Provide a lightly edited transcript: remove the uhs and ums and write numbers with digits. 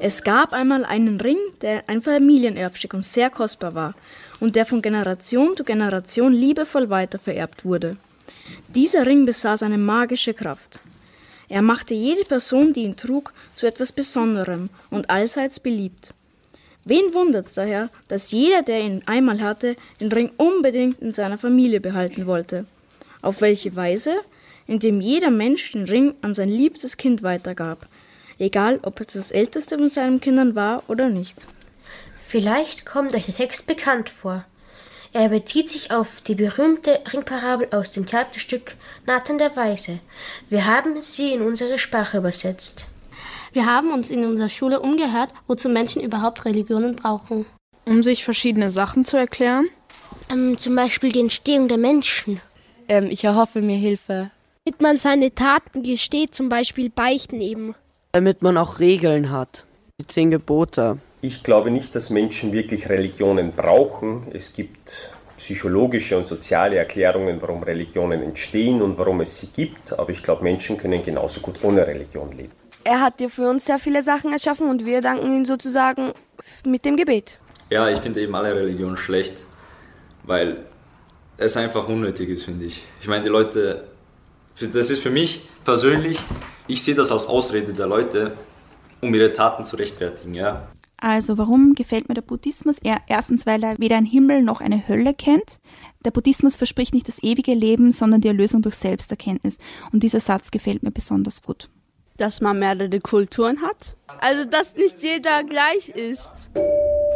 Es gab einmal einen Ring, der ein Familienerbstück und sehr kostbar war und der von Generation zu Generation liebevoll weitervererbt wurde. Dieser Ring besaß eine magische Kraft. Er machte jede Person, die ihn trug, zu etwas Besonderem und allseits beliebt. Wen wundert's daher, dass jeder, der ihn einmal hatte, den Ring unbedingt in seiner Familie behalten wollte? Auf welche Weise? Indem jeder Mensch den Ring an sein liebstes Kind weitergab, egal ob es das älteste von seinen Kindern war oder nicht. Vielleicht kommt euch der Text bekannt vor. Er bezieht sich auf die berühmte Ringparabel aus dem Theaterstück Nathan der Weise. Wir haben sie in unsere Sprache übersetzt. Wir haben uns in unserer Schule umgehört, wozu Menschen überhaupt Religionen brauchen. Um sich verschiedene Sachen zu erklären? Zum Beispiel die Entstehung der Menschen. Ich erhoffe mir Hilfe. Damit man seine Taten gesteht, zum Beispiel Beichten eben. Damit man auch Regeln hat. Die 10 Gebote. Ich glaube nicht, dass Menschen wirklich Religionen brauchen. Es gibt psychologische und soziale Erklärungen, warum Religionen entstehen und warum es sie gibt. Aber ich glaube, Menschen können genauso gut ohne Religion leben. Er hat ja für uns sehr viele Sachen erschaffen und wir danken ihm sozusagen mit dem Gebet. Ja, ich finde eben alle Religionen schlecht, weil es einfach unnötig ist, finde ich. Ich meine, die Leute, das ist für mich persönlich, ich sehe das als Ausrede der Leute, um ihre Taten zu rechtfertigen, ja. Also warum gefällt mir der Buddhismus? Erstens, weil er weder einen Himmel noch eine Hölle kennt. Der Buddhismus verspricht nicht das ewige Leben, sondern die Erlösung durch Selbsterkenntnis. Und dieser Satz gefällt mir besonders gut. Dass man mehrere Kulturen hat. Also dass nicht jeder gleich ist.